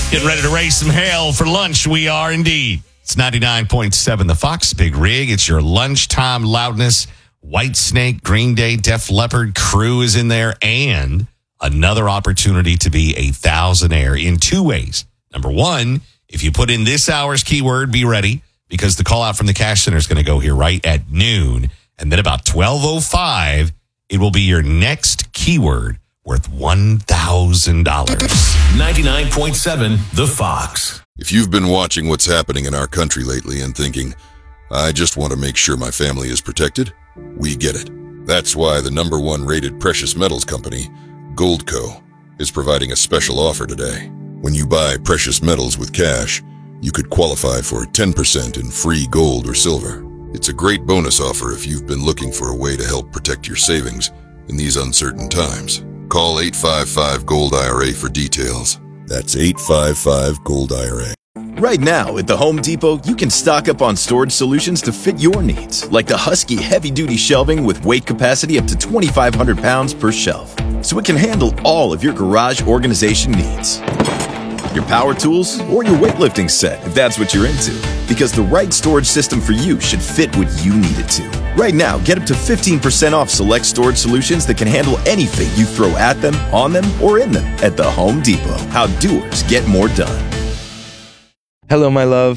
Getting ready to raise some hell for lunch. We are indeed. It's 99.7 The Fox Big Rig. It's your lunchtime loudness. White Snake, Green Day, Def Leppard, Crew is in there, and another opportunity to be a thousandaire in two ways. Number one, if you put in this hour's keyword, be ready, because the call out from the cash center is going to go here right at noon. And then about 12:05, it will be your next keyword worth $1,000. 99.7 The Fox. If you've been watching what's happening in our country lately and thinking, I just want to make sure my family is protected, we get it. That's why the #1 rated precious metals company, Goldco, is providing a special offer today. When you buy precious metals with cash, you could qualify for 10% in free gold or silver. It's a great bonus offer if you've been looking for a way to help protect your savings in these uncertain times. Call 855-GOLD-IRA for details. That's 855-GOLD-IRA. Right now at the Home Depot, you can stock up on storage solutions to fit your needs, like the Husky heavy-duty shelving with weight capacity up to 2,500 pounds per shelf, so it can handle all of your garage organization needs. Your power tools, or your weightlifting set, if that's what you're into. Because the right storage system for you should fit what you need it to. Right now, get up to 15% off select storage solutions that can handle anything you throw at them, on them, or in them at the Home Depot. How doers get more done. Hello, my love.